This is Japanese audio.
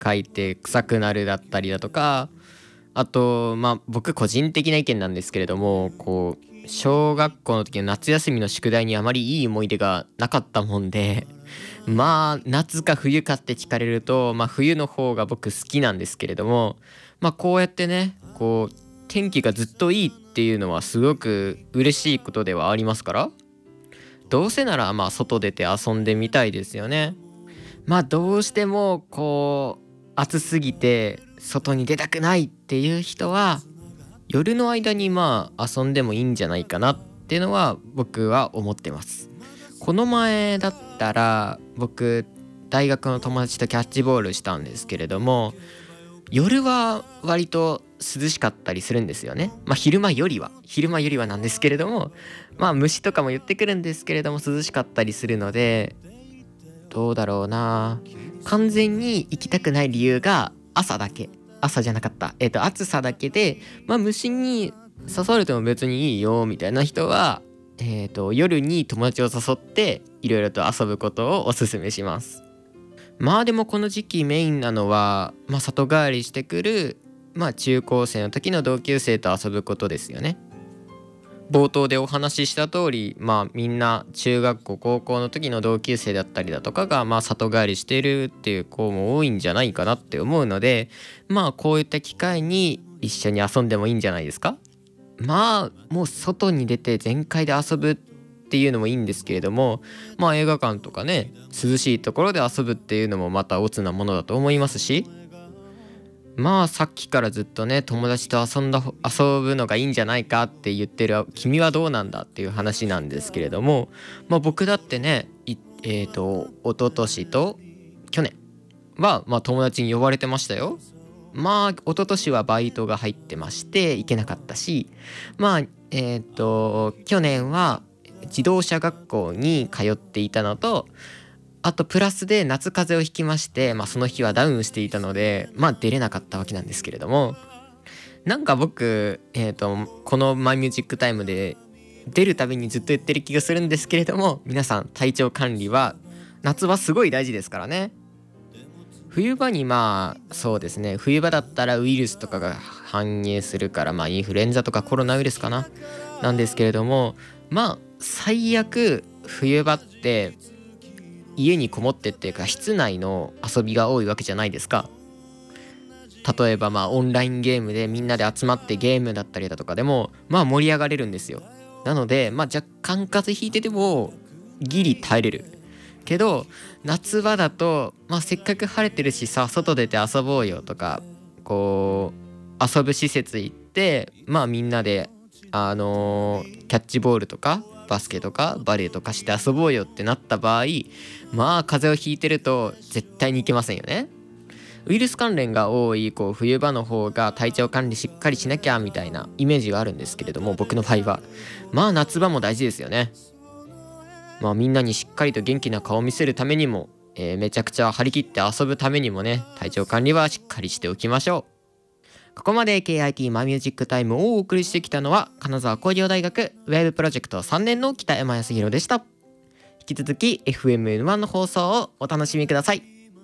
かいて臭くなるだったりだとか、あと僕個人的な意見なんですけれども、小学校の時の夏休みの宿題にあまりいい思い出がなかったもんで、夏か冬かって聞かれると、冬の方が僕好きなんですけれども、こうやってね、天気がずっといいっていうのはすごく嬉しいことではありますから、どうせなら外出て遊んでみたいですよね。どうしても暑すぎて外に出たくないっていう人は、夜の間に遊んでもいいんじゃないかなっていうのは僕は思ってます。この前だったら僕、大学の友達とキャッチボールしたんですけれども、夜は割と涼しかったりするんですよね。昼間よりはなんですけれども、虫とかも言ってくるんですけれども涼しかったりするので、どうだろうな、完全に行きたくない理由が朝じゃなかった、暑さだけで、虫に刺されても別にいいよみたいな人は、夜に友達を誘っていろいろと遊ぶことをおすすめします。でもこの時期メインなのは、里帰りしてくる、中高生の時の同級生と遊ぶことですよね。冒頭でお話しした通り、みんな中学校高校の時の同級生だったりだとかが、里帰りしてるっていう子も多いんじゃないかなって思うので、こういった機会に一緒に遊んでもいいんじゃないですか。もう外に出て全開で遊ぶっていうのもいいんですけれども、映画館とかね、涼しいところで遊ぶっていうのもまたオツなものだと思いますし、さっきからずっとね、友達と遊ぶのがいいんじゃないかって言ってる君はどうなんだっていう話なんですけれども、僕だってね、一昨年と去年は友達に呼ばれてましたよ。一昨年はバイトが入ってまして行けなかったし、去年は自動車学校に通っていたのと、あとプラスで夏風邪をひきまして、その日はダウンしていたので出れなかったわけなんですけれども、僕、このマイミュージックタイムで出るたびにずっと言ってる気がするんですけれども、皆さん体調管理は夏はすごい大事ですからね。冬場にそうですね、冬場だったらウイルスとかが反映するから、インフルエンザとかコロナウイルスかななんですけれども、最悪冬場って家にこもってっていうか室内の遊びが多いわけじゃないですか。例えばオンラインゲームでみんなで集まってゲームだったりだとかでも盛り上がれるんですよ。なので若干風邪ひいててもギリ耐えれるけど、夏場だとせっかく晴れてるしさ、外出て遊ぼうよとか、遊ぶ施設行ってみんなでキャッチボールとかバスケとかバレーとかして遊ぼうよってなった場合、風邪をひいてると絶対に行けませんよね。ウイルス関連が多い冬場の方が体調管理しっかりしなきゃみたいなイメージがあるんですけれども、僕の場合は夏場も大事ですよね。みんなにしっかりと元気な顔を見せるためにも、めちゃくちゃ張り切って遊ぶためにもね、体調管理はしっかりしておきましょう。ここまで KIT マミュージックタイムをお送りしてきたのは、金沢工業大学ウェブプロジェクト3年の北山康弘でした。引き続き FMN1 の放送をお楽しみください。